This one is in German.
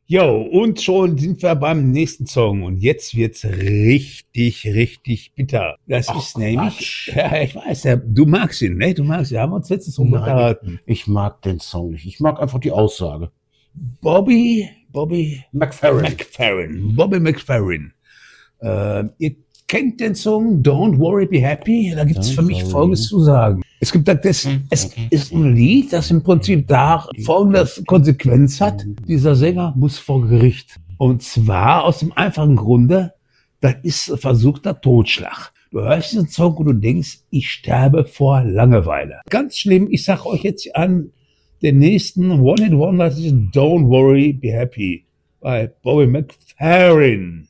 Jo, und schon sind wir beim nächsten Song und jetzt wird's richtig, richtig bitter. Das Ach, ist nämlich, Quatsch. ja, ich weiß, ja, du magst ihn, ne? Du magst ihn, haben wir uns letztens drum Nein, unterhalten. ich mag den Song nicht. Ich mag einfach die Aussage. Bobby McFerrin. Bobby McFerrin. Ihr kennt den Song Don't Worry, Be Happy? Da gibt's Don't für mich worry. Folgendes zu sagen. Es ist ein Lied, das im Prinzip da folgende Konsequenz hat. Dieser Sänger muss vor Gericht. Und zwar aus dem einfachen Grunde, das ist versuchter Totschlag. Du hörst diesen Song und du denkst, ich sterbe vor Langeweile. Ganz schlimm, ich sag euch jetzt an, den nächsten One-Hit-Wonder ist Don't Worry, Be Happy bei Bobby McFerrin.